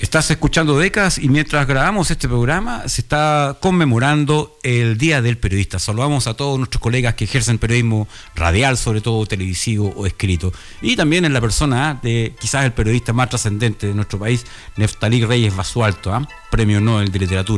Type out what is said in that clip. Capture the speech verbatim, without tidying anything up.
Estás escuchando Décadas y mientras grabamos este programa se está conmemorando el Día del Periodista. Saludamos a todos nuestros colegas que ejercen periodismo radial, sobre todo televisivo o escrito. Y también en la persona de quizás el periodista más trascendente de nuestro país, Neftalí Reyes Basualto, ¿eh? Premio Nobel de Literatura.